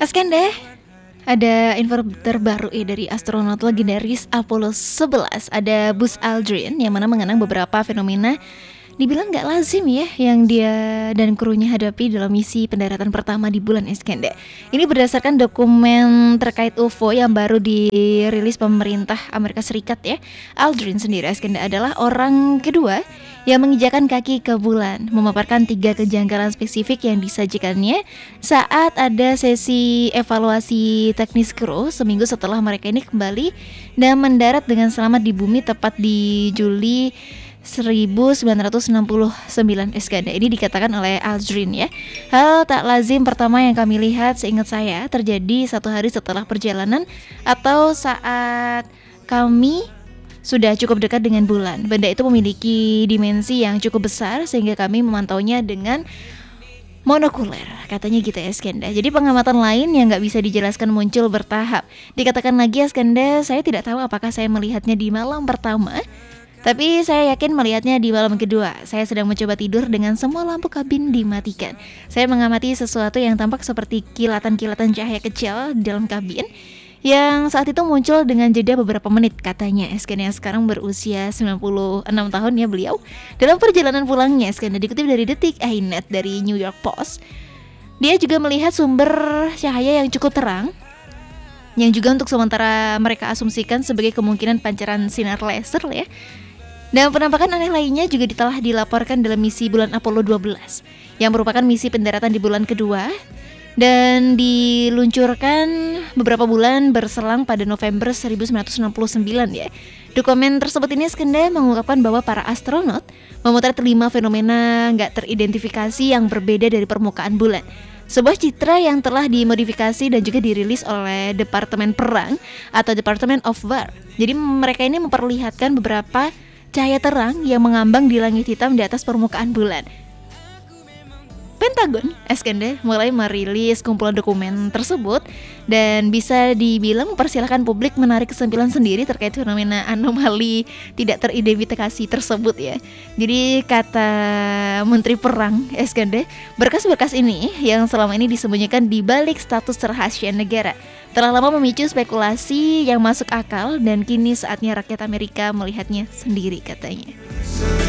Askanda, ada info terbaru dari astronot legendaris Apollo 11. Ada Buzz Aldrin yang mana mengenang beberapa fenomena dibilang gak lazim ya yang dia dan krunya hadapi dalam misi pendaratan pertama di bulan Iskandar. Ini berdasarkan dokumen terkait UFO yang baru dirilis pemerintah Amerika Serikat ya. Aldrin sendiri Iskandar adalah orang kedua yang menginjakan kaki ke bulan, memaparkan 3 kejanggalan spesifik yang disajikannya saat ada sesi evaluasi teknis kru seminggu setelah mereka ini kembali dan mendarat dengan selamat di bumi tepat di Juli 1969 Iskandar. Ini dikatakan oleh Aldrin ya. Hal tak lazim pertama yang kami lihat seingat saya terjadi 1 hari setelah perjalanan atau saat kami sudah cukup dekat dengan bulan. Benda itu memiliki dimensi yang cukup besar sehingga kami memantaunya dengan monokuler, katanya gitu ya Iskandar. Jadi pengamatan lain yang gak bisa dijelaskan muncul bertahap. Dikatakan lagi Iskandar, saya tidak tahu apakah saya melihatnya di malam pertama, tapi saya yakin melihatnya di malam kedua. Saya sedang mencoba tidur dengan semua lampu kabin dimatikan. Saya mengamati sesuatu yang tampak seperti kilatan-kilatan cahaya kecil di dalam kabin yang saat itu muncul dengan jeda beberapa menit, katanya. Iskandar yang sekarang berusia 96 tahun ya beliau. Dalam perjalanan pulangnya, Iskandar dikutip dari Detik.net dari New York Post, dia juga melihat sumber cahaya yang cukup terang, yang juga untuk sementara mereka asumsikan sebagai kemungkinan pancaran sinar laser ya. Dan penampakan aneh lainnya juga telah dilaporkan dalam misi bulan Apollo 12 yang merupakan misi pendaratan di bulan kedua dan diluncurkan beberapa bulan berselang pada November 1969 ya. Dokumen tersebut ini Iskandar mengungkapkan bahwa para astronot memotret 5 fenomena gak teridentifikasi yang berbeda dari permukaan bulan. Sebuah citra yang telah dimodifikasi dan juga dirilis oleh Departemen Perang atau Department of War. Jadi mereka ini memperlihatkan beberapa cahaya terang yang mengambang di langit hitam di atas permukaan bulan. Pentagon Iskandar mulai merilis kumpulan dokumen tersebut dan bisa dibilang mempersilahkan publik menarik kesimpulan sendiri terkait fenomena anomali tidak teridentifikasi tersebut ya. Jadi kata Menteri Perang Iskandar, berkas-berkas ini yang selama ini disembunyikan di balik status rahasia negara telah lama memicu spekulasi yang masuk akal dan kini saatnya rakyat Amerika melihatnya sendiri, katanya.